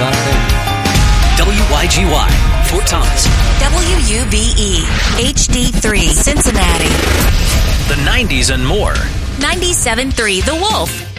not our neighbor. WYGY, Fort Thomas. WUBE, HD3, Cincinnati. The 90s and more. 97.3 The Wolf.